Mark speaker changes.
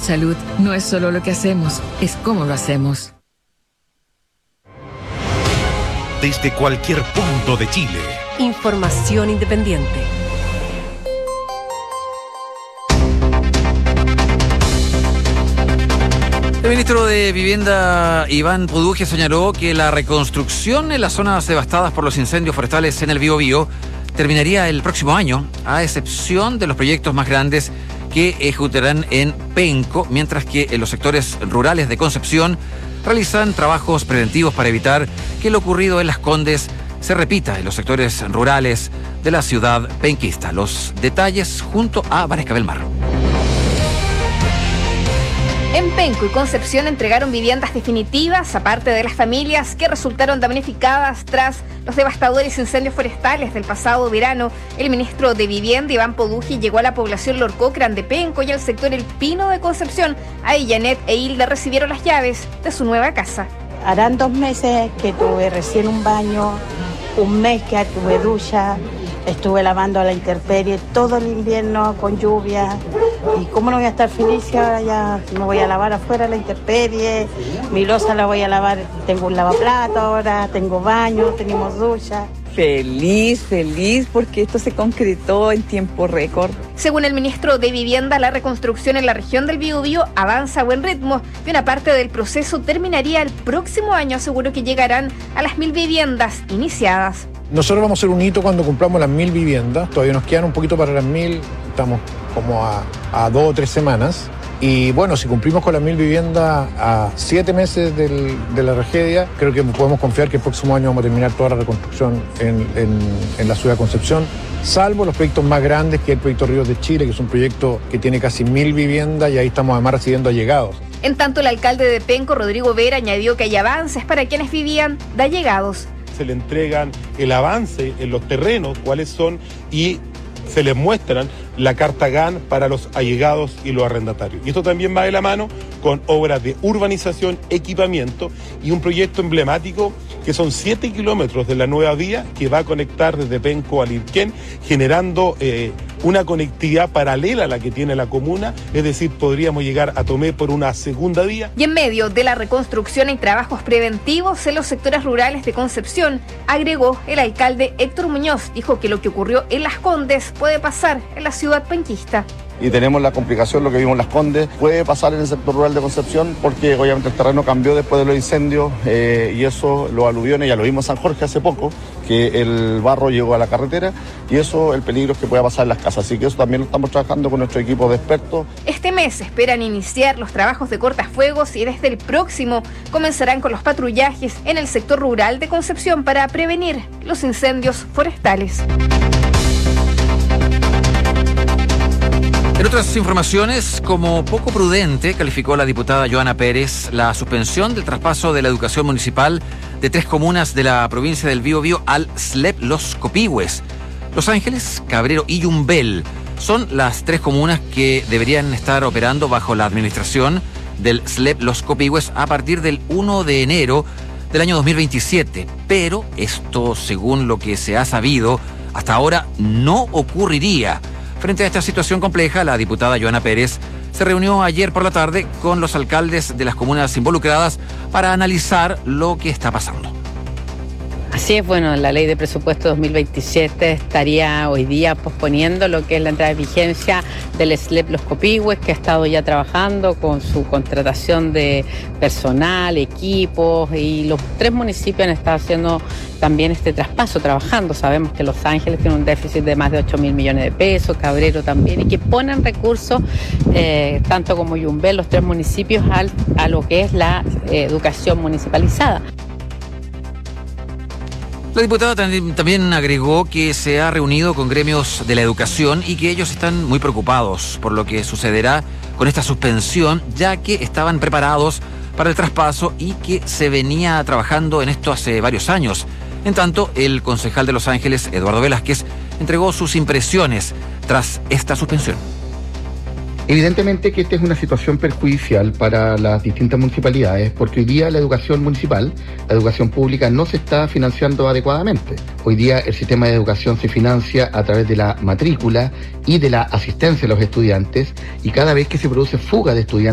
Speaker 1: Salud no es solo lo que hacemos, es cómo lo hacemos.
Speaker 2: Desde cualquier punto de Chile.
Speaker 3: Información independiente.
Speaker 4: El ministro de Vivienda, Iván Poduje, señaló que la reconstrucción en las zonas devastadas por los incendios forestales en el Biobío terminaría el próximo año, a excepción de los proyectos más grandes que ejecutarán en Penco, mientras que en los sectores rurales de Concepción realizan trabajos preventivos para evitar que lo ocurrido en Las Condes se repita en los sectores rurales de la ciudad penquista. Los detalles junto a Vanessa Belmar.
Speaker 5: En Penco y Concepción entregaron viviendas definitivas, aparte de las familias que resultaron damnificadas tras los devastadores incendios forestales del pasado verano. El ministro de Vivienda, Iván Poduje, llegó a la población Lorcócran de Penco y al sector El Pino de Concepción. Ahí Janet e Hilda recibieron las llaves de su nueva casa.
Speaker 6: Harán 2 meses que tuve recién un baño, 1 mes que tuve ducha. Estuve lavando a la intemperie todo el invierno con lluvia. ¿Y cómo no voy a estar feliz si ahora ya me voy a lavar afuera a la intemperie? Mi loza la voy a lavar, tengo un lavaplato ahora, tengo baño, tenemos ducha.
Speaker 7: Feliz porque esto se concretó en tiempo récord.
Speaker 5: Según el ministro de Vivienda, la reconstrucción en la región del Biobío avanza a buen ritmo y una parte del proceso terminaría el próximo año. Aseguró que llegarán a las 1.000 viviendas iniciadas.
Speaker 8: Nosotros vamos a hacer un hito cuando cumplamos las 1.000 viviendas. Todavía nos quedan un poquito para las 1.000, estamos como a 2 o 3 semanas. Y bueno, si cumplimos con las 1.000 viviendas a 7 meses de la tragedia, creo que podemos confiar que el próximo año vamos a terminar toda la reconstrucción en la ciudad de Concepción, salvo los proyectos más grandes, que es el proyecto Ríos de Chile, que es un proyecto que tiene casi 1.000 viviendas y ahí estamos además recibiendo allegados.
Speaker 5: En tanto, el alcalde de Penco, Rodrigo Vera, añadió que hay avances para quienes vivían de allegados.
Speaker 9: Se le entregan el avance en los terrenos, cuáles son, y se les muestran la carta GAN para los allegados y los arrendatarios. Y esto también va de la mano con obras de urbanización, equipamiento y un proyecto emblemático que son 7 kilómetros de la nueva vía que va a conectar desde Penco a Lirquén, generando una conectividad paralela a la que tiene la comuna, es decir, podríamos llegar a Tomé por una segunda vía.
Speaker 5: Y en medio de la reconstrucción hay trabajos preventivos en los sectores rurales de Concepción, agregó el alcalde Héctor Muñoz. Dijo que lo que ocurrió en Las Condes puede pasar en la ciudad penquista.
Speaker 10: Y tenemos la complicación, lo que vimos en Las Condes, puede pasar en el sector rural de Concepción, porque obviamente el terreno cambió después de los incendios y eso, los aluviones, ya lo vimos en San Jorge hace poco, que el barro llegó a la carretera y eso, el peligro es que pueda pasar en las casas. Así que eso también lo estamos trabajando con nuestro equipo de expertos.
Speaker 5: Este mes esperan iniciar los trabajos de cortafuegos y desde el próximo comenzarán con los patrullajes en el sector rural de Concepción para prevenir los incendios forestales.
Speaker 4: En otras informaciones, como poco prudente, calificó la diputada Joana Pérez la suspensión del traspaso de la educación municipal de 3 comunas de la provincia del Biobío al SLEP Los Copihue. Los Ángeles, Cabrero y Yumbel son las 3 comunas que deberían estar operando bajo la administración del SLEP Los Copihue a partir del 1 de enero del año 2027. Pero esto, según lo que se ha sabido, hasta ahora no ocurriría. Frente a esta situación compleja, la diputada Joana Pérez se reunió ayer por la tarde con los alcaldes de las comunas involucradas para analizar lo que está pasando.
Speaker 11: Así es, bueno, la ley de presupuesto 2027 estaría hoy día posponiendo lo que es la entrada de vigencia del SLEP Los Copihue, que ha estado ya trabajando con su contratación de personal, equipos, y los 3 municipios han estado haciendo también este traspaso, trabajando. Sabemos que Los Ángeles tiene un déficit de más de 8.000 millones de pesos, Cabrero también, y que ponen recursos, tanto como Yumbel, los 3 municipios, a lo que es la educación municipalizada.
Speaker 4: La diputada también agregó que se ha reunido con gremios de la educación y que ellos están muy preocupados por lo que sucederá con esta suspensión, ya que estaban preparados para el traspaso y que se venía trabajando en esto hace varios años. En tanto, el concejal de Los Ángeles, Eduardo Velázquez, entregó sus impresiones tras esta suspensión.
Speaker 12: Evidentemente que esta es una situación perjudicial para las distintas municipalidades, porque hoy día la educación municipal, la educación pública, no se está financiando adecuadamente. Hoy día el sistema de educación se financia a través de la matrícula y de la asistencia a los estudiantes, y cada vez que se produce fuga de estudiantes